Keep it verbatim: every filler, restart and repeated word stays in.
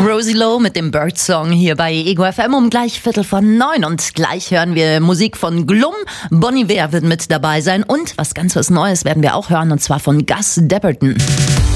Rosie Lowe mit dem Bird-Song hier bei Ego F M um gleich Viertel von neun. Und gleich hören wir Musik von Glum. Bon Iver wird mit dabei sein. Und was ganz was Neues werden wir auch hören, und zwar von Gus Dapperton.